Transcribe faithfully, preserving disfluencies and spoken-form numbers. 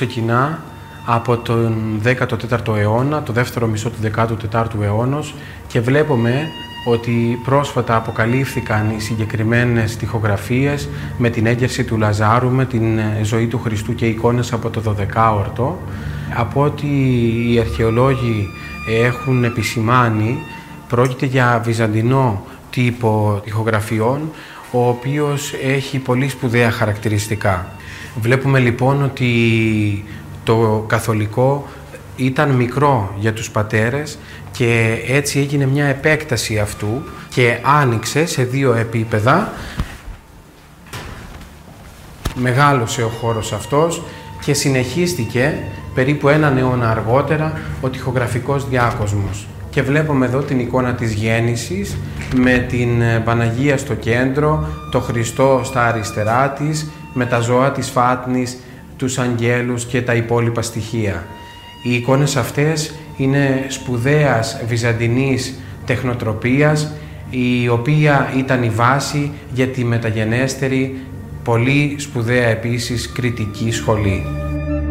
ξεκινά από τον δέκατο τέταρτο αιώνα, το δεύτερο μισό του δέκατου τετάρτου αιώνος, και βλέπουμε ότι πρόσφατα αποκαλύφθηκαν οι συγκεκριμένες τοιχογραφίες με την έγερση του Λαζάρου, με την ζωή του Χριστού και εικόνες από το δωδεκάορτο. Από ό,τι οι αρχαιολόγοι έχουν επισημάνει, πρόκειται για βυζαντινό τύπο τοιχογραφιών, ο οποίος έχει πολύ σπουδαία χαρακτηριστικά. Βλέπουμε λοιπόν ότι το καθολικό ήταν μικρό για τους πατέρες και έτσι έγινε μια επέκταση αυτού και άνοιξε σε δύο επίπεδα. Μεγάλωσε ο χώρος αυτός και συνεχίστηκε περίπου έναν αιώνα αργότερα ο τοιχογραφικός διάκοσμος. Και βλέπουμε εδώ την εικόνα της γέννησης με την Παναγία στο κέντρο, το Χριστό στα αριστερά της, με τα ζώα της Φάτνης, τους αγγέλους και τα υπόλοιπα στοιχεία. Οι εικόνες αυτές είναι σπουδαίας βυζαντινής τεχνοτροπίας, η οποία ήταν η βάση για τη μεταγενέστερη, πολύ σπουδαία επίσης κριτική σχολή.